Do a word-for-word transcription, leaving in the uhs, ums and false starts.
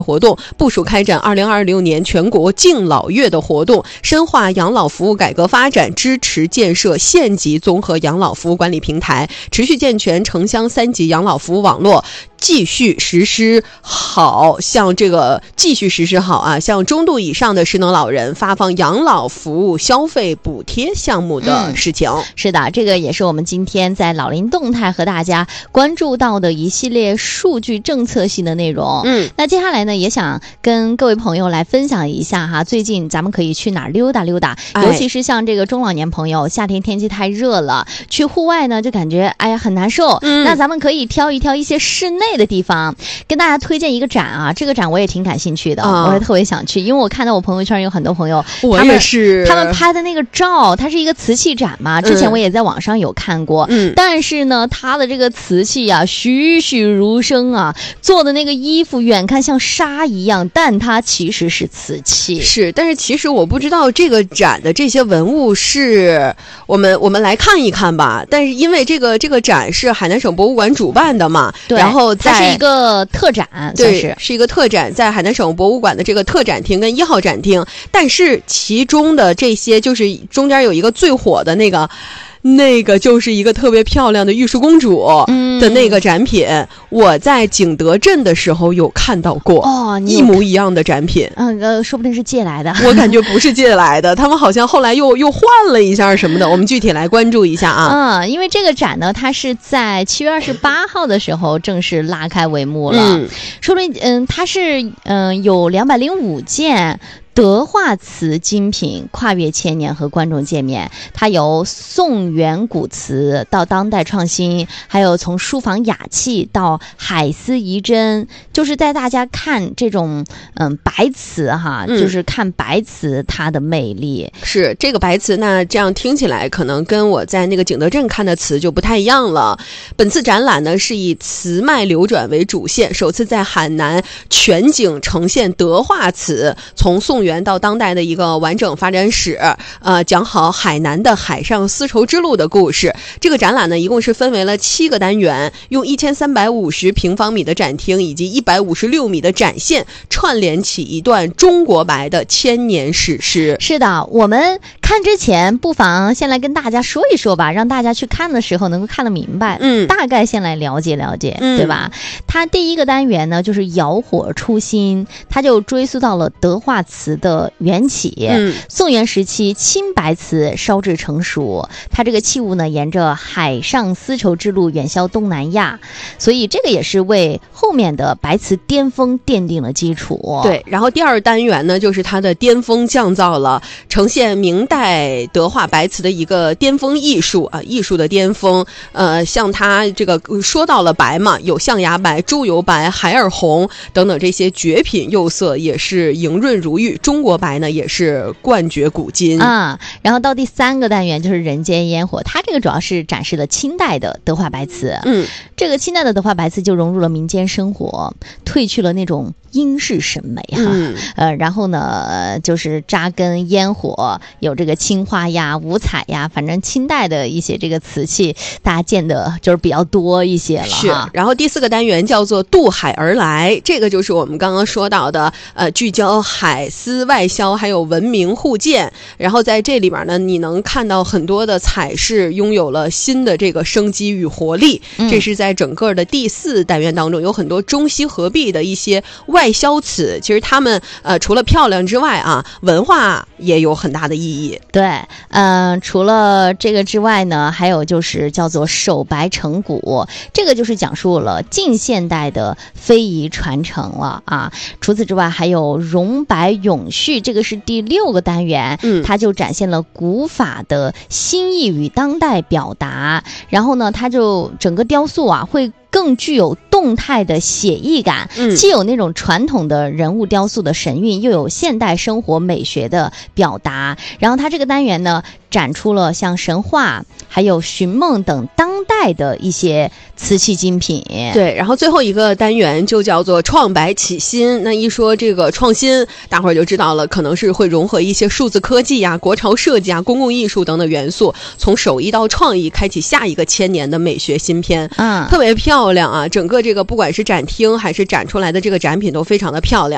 活动，部署开展二零二六年全国敬老月的活动，深化养老服务改革发展，支持建设县级综合养老服务管理平台，持续健全城乡三级养老服务网络，继续实施好向这个继续实施好啊，向中度以上的失能老人发放养老服务消费补贴项目的事情。 嗯、是的，这个也是我们今天在老龄动态和大家关注到的一系列数据政策性的内容。 嗯， 那接下来呢，也想跟各位朋友来分享一下哈，最近咱们可以去哪儿溜达溜达， 哎、 尤其是像这个中老年朋友，夏天天气太热了，去户外呢就感觉哎呀很难受。 嗯， 那咱们可以挑一挑一些室内的地方，跟大家推荐一个展啊，这个展我也挺感兴趣的，嗯、我也特别想去，因为我看到我朋友圈有很多朋友， 我也是， 他们拍的那个照，它是一个瓷器展嘛，之前我也在网上有看过， 嗯， 但是呢，它的这个瓷器啊，栩栩如生啊，做的那个衣服远看像纱一样，但它其实是瓷器。 是，但是其实我不知道这个展的这些文物是我们我们来看一看吧。但是因为这个这个展是海南省博物馆主办的嘛， 对， 然后在它是一个特展， 对， 是是一个特展，在海南省博物馆的这个特展厅跟一号展厅，但是其中的这些就是中间有一个最火的那个。那个就是一个特别漂亮的玉树公主的那个展品，嗯、我在景德镇的时候有看到过哦， 一模一样的展品。 嗯，呃，说不定是借来的。 我感觉不是借来的，他们好像后来又又换了一下什么的。我们具体来关注一下啊。 嗯，因为这个展呢，它是在七月二十八号的时候正式拉开帷幕了。 嗯， 说不定嗯，它是嗯、呃、有两百零五件。德化瓷精品跨越千年和观众见面，它由宋元古瓷到当代创新，还有从书房雅器到海丝遗珍，就是带大家看这种嗯白瓷哈、嗯，就是看白瓷它的魅力。 是这个白瓷，那这样听起来可能跟我在那个景德镇看的瓷就不太一样了。本次展览呢是以瓷脉流转为主线，首次在海南全景呈现德化瓷从宋元到当代的一个完整发展史，呃，讲好海南的海上丝绸之路的故事。这个展览呢，一共是分为了七个单元，用一千三百五十平方米的展厅以及一百五十六米的展线，串联起一段中国白的千年史诗。 是的，我们看之前不妨先来跟大家说一说吧，让大家去看的时候能够看得明白， 嗯， 大概先来了解了解， 嗯、 对吧？它第一个单元呢，就是窑火初心，它就追溯到了德化瓷的缘起， 嗯， 宋元时期青白瓷烧制成熟，它这个器物呢沿着海上丝绸之路远销东南亚，所以这个也是为后面的白瓷巅峰奠定了基础。 对，然后第二单元呢，就是它的巅峰降造了，呈现明代德化白瓷的一个巅峰艺术啊，艺术的巅峰。呃，像它这个说到了白嘛，有象牙白、猪油白、海尔红等等这些绝品釉色，也是莹润如玉。中国白呢也是冠绝古今啊。然后到第三个单元就是人间烟火，它这个主要是展示了清代的德化白瓷。 嗯， 这个清代的德化白瓷就融入了民间生活，褪去了那种英式审美哈、 嗯， 呃，然后呢就是扎根烟火，有这个青花呀、五彩呀，反正清代的一些这个瓷器，大家见的就是比较多一些了哈。 是，然后第四个单元叫做渡海而来，这个就是我们刚刚说到的，呃，聚焦海丝外销还有文明互鉴，然后在这里边呢，你能看到很多的彩饰拥有了新的这个生机与活力。 嗯、 这是在整个的第四单元当中，有很多中西合璧的一些外销瓷，其实他们呃除了漂亮之外啊，文化也有很大的意义。 对，嗯、呃，除了这个之外呢，还有就是叫做手白成古，这个就是讲述了近现代的非遗传承了啊。除此之外，还有融白永续，这个是第六个单元， 嗯， 它就展现了古法的新意与当代表达。然后呢，它就整个雕塑啊会更具有动态的写意感， 嗯， 既有那种传统的人物雕塑的神韵，又有现代生活美学的表达。然后它这个单元呢，展出了像神话还有寻梦等当代的一些瓷器精品。 对，然后最后一个单元就叫做创白启新。那一说这个创新，大伙儿就知道了，可能是会融合一些数字科技呀、国潮设计啊、公共艺术等等元素，从手艺到创意，开启下一个千年的美学新篇。 嗯， 特别漂亮啊！整个这个不管是展厅还是展出来的这个展品都非常的漂亮。